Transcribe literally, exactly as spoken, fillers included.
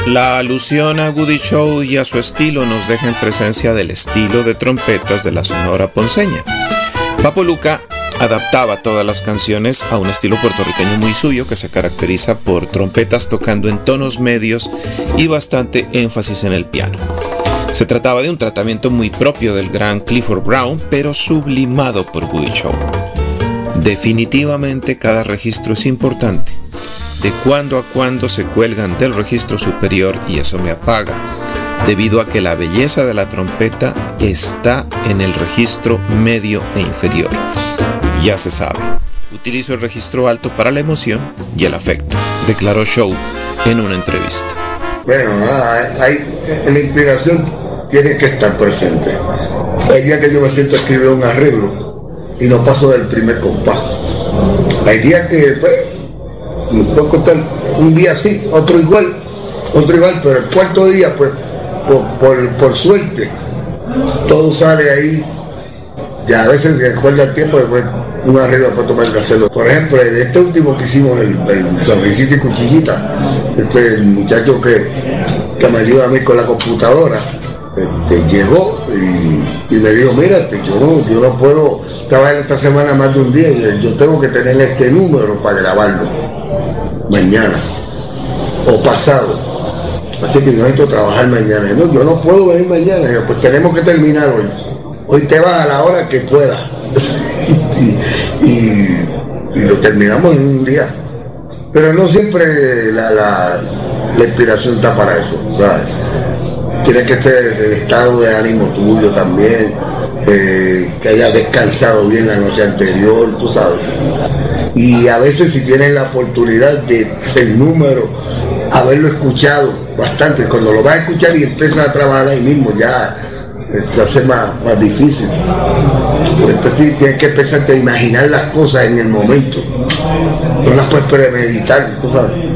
La alusión a Woody Shaw y a su estilo nos deja en presencia del estilo de trompetas de la Sonora Ponceña. Papo Luca adaptaba todas las canciones a un estilo puertorriqueño muy suyo que se caracteriza por trompetas tocando en tonos medios y bastante énfasis en el piano. Se trataba de un tratamiento muy propio del gran Clifford Brown, pero sublimado por Woody Shaw. Definitivamente cada registro es importante. De cuando a cuando se cuelgan del registro superior y eso me apaga, debido a que la belleza de la trompeta está en el registro medio e inferior. Ya se sabe, utilizo el registro alto para la emoción y el afecto, declaró Shaw en una entrevista. Bueno, hay, la inspiración tiene que estar presente. Hay días que yo me siento a escribir un arreglo y no paso del primer compás. Hay días que, pues, me puedo contar un día así, otro igual, otro igual, pero el cuarto día, pues, por, por, por suerte, todo sale ahí. Ya a veces recuerda el tiempo, después un arreglo para tomar que hacerlo. Por ejemplo, de este último que hicimos, el, el Sonrisita y Cuchillita, este el muchacho que, que me ayuda a mí con la computadora, este, llegó y, y me dijo, mira, yo no, yo no puedo trabajar esta semana más de un día, y yo tengo que tener este número para grabarlo mañana o pasado, así que yo necesito trabajar mañana. No, yo no puedo venir mañana. Yo, pues tenemos que terminar hoy. Hoy te vas a la hora que puedas. y, y, y lo terminamos en un día. Pero no siempre la, la, la inspiración está para eso, ¿sabes? Tiene que ser el estado de ánimo tuyo también, eh, que hayas descansado bien la noche anterior, tú sabes. Y a veces si tienes la oportunidad de el número, haberlo escuchado bastante, cuando lo vas a escuchar y empiezas a trabajar ahí mismo, ya se hace más, más difícil. Entonces tienes que empezar a imaginar las cosas en el momento, no las puedes premeditar, tú sabes.